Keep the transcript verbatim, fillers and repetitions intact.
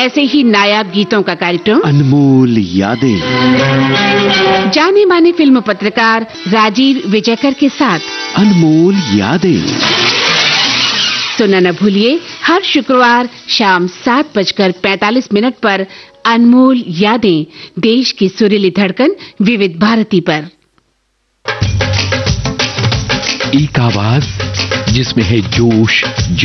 ऐसे ही नायाब गीतों का कार्यक्रम अनमोल यादें, जाने माने फिल्म पत्रकार राजीव विजयकर के साथ अनमोल यादें। सुनना न भूलिए हर शुक्रवार शाम सात बजकर पैंतालीस मिनट पर अनमोल यादें, देश की सुरीली धड़कन विविध भारती पर। एक आवाज जिसमें है जोश,